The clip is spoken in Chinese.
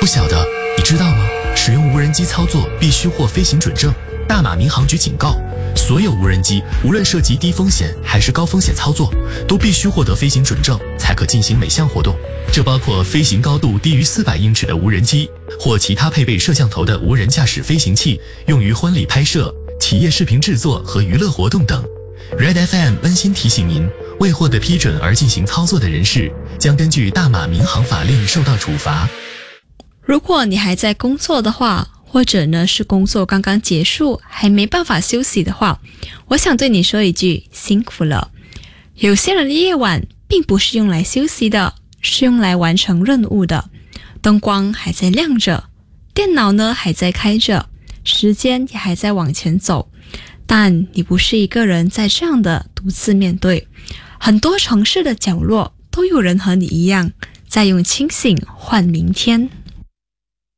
不晓得，你知道吗？使用无人机操作必须获飞行准证。大马民航局警告，所有无人机无论涉及低风险还是高风险操作，都必须获得飞行准证才可进行每项活动。这包括飞行高度低于400英尺的无人机，或其他配备摄像头的无人驾驶飞行器，用于婚礼拍摄、企业视频制作和娱乐活动等。Red FM 温馨提醒您，未获得批准而进行操作的人士，将根据大马民航法令受到处罚。 如果你还在工作的话，或者呢是工作刚刚结束还没办法休息的话，我想对你说一句辛苦了。有些人的夜晚并不是用来休息的，是用来完成任务的。灯光还在亮着，电脑呢还在开着，时间也还在往前走，但你不是一个人在这样的独自面对。很多城市的角落都有人和你一样，在用清醒换明天。